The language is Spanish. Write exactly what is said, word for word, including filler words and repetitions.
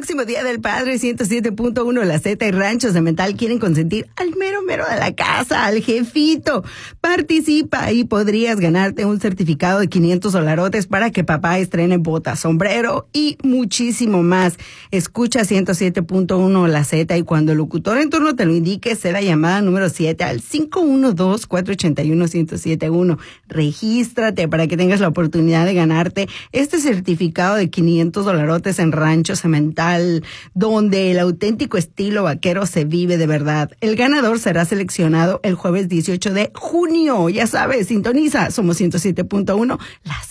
próximo Día del Padre, ciento siete punto uno, La Z y Rancho Cemental quieren consentir al mero mero de la casa, al jefito. Participa y podrías ganarte un certificado de quinientos dolarotes para que papá estrene botas, sombrero y muchísimo más. Escucha ciento siete punto uno La Z y cuando el locutor en turno te lo indique, será llamada número siete al cinco uno dos, cuatro ocho uno, uno cero siete uno. Regístrate para que tengas la oportunidad de ganarte este certificado de quinientos dolarotes en Rancho Cemental, donde el auténtico estilo vaquero se vive de verdad. El ganador será seleccionado el jueves dieciocho de junio. Ya sabes, sintoniza, somos ciento siete punto uno, La Z.